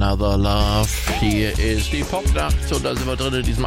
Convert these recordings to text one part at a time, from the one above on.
Another Love. Hier ist die Popnacht und da sind wir drin in diesem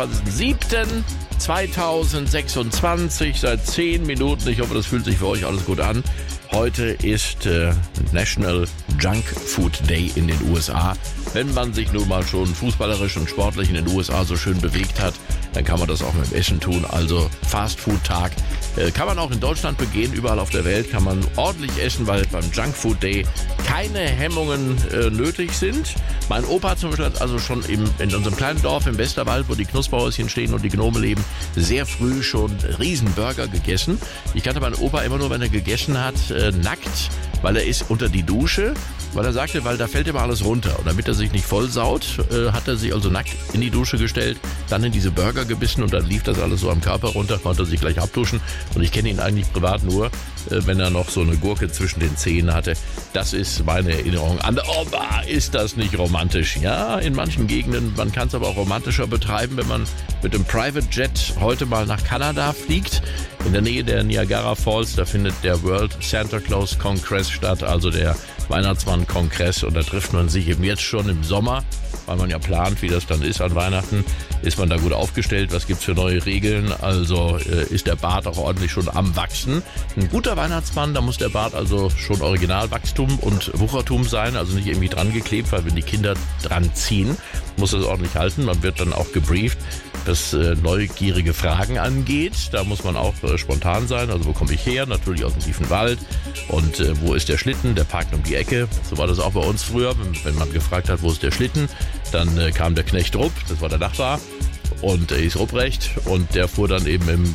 21.07.2026. Seit 10 Minuten. Ich hoffe, das fühlt sich für euch alles gut an. Heute ist National Junk Food Day in den USA. Wenn man sich nun mal schon fußballerisch und sportlich in den USA so schön bewegt hat, dann kann man das auch mit dem Essen tun. Also Fast Food Tag kann man auch in Deutschland begehen. Überall auf der Welt kann man ordentlich essen, weil beim Junk Food Day keine Hemmungen nötig sind. Mein Opa zum Beispiel hat also schon in unserem kleinen Dorf im Westerwald, wo die Knusperhäuschen stehen und die Gnome leben, sehr früh schon Riesenburger gegessen. Ich kannte meinen Opa immer nur, wenn er gegessen hat, nackt, weil er ist unter die Dusche, weil er sagte, weil da fällt immer alles runter. Und damit er sich nicht vollsaut, hat er sich also nackt in die Dusche gestellt, dann in diese Burger gebissen und dann lief das alles so am Körper runter, konnte er sich gleich abduschen. Und ich kenne ihn eigentlich privat nur, wenn er noch so eine Gurke zwischen den Zähnen hatte. Das ist meine Erinnerung an Opa. Ist das nicht romantisch? Ja, in manchen Gegenden. Man kann es aber auch romantischer betreiben, wenn man mit dem Private Jet heute mal nach Kanada fliegt. In der Nähe der Niagara Falls, da findet der World Santa Claus Congress statt, also der Weihnachtsmann-Kongress. Und da trifft man sich eben jetzt schon im Sommer, weil man ja plant, wie das dann ist an Weihnachten. Ist man da gut aufgestellt? Was gibt's für neue Regeln? Also ist der Bart auch ordentlich schon am Wachsen. Ein guter Weihnachtsmann, da muss der Bart also schon Originalwachstum und Wuchertum sein, also nicht irgendwie dran geklebt, weil wenn die Kinder dran ziehen, muss das ordentlich halten. Man wird dann auch gebrieft, was neugierige Fragen angeht. Da muss man auch spontan sein. Also wo komme ich her? Natürlich aus dem tiefen Wald. Und wo ist der Schlitten? Der parkt um die Ecke. So war das auch bei uns früher. Wenn man gefragt hat, wo ist der Schlitten, dann kam der Knecht Rupp, das war der Nachbar. Und er hieß Rupprecht. Und der fuhr dann eben mit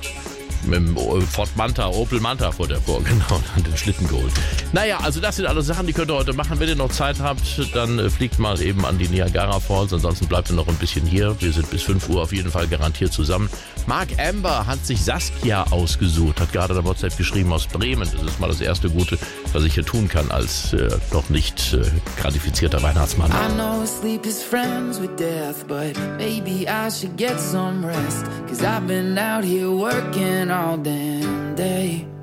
dem Ford Manta, Opel Manta fuhr der vor, genau, und den Schlitten geholt. Naja, also das sind alles Sachen, die könnt ihr heute machen. Wenn ihr noch Zeit habt, dann fliegt mal eben an die Niagara Falls. Ansonsten bleibt ihr noch ein bisschen hier. Wir sind bis 5 Uhr auf jeden Fall garantiert zusammen. Mark Amber hat sich Saskia ausgesucht, hat gerade in der WhatsApp geschrieben aus Bremen. Das ist mal das erste Gute, was ich hier tun kann als noch nicht qualifizierter Weihnachtsmann. I know sleep is friends with death, but maybe I should get some rest. 'Cause I've been out here working all damn day.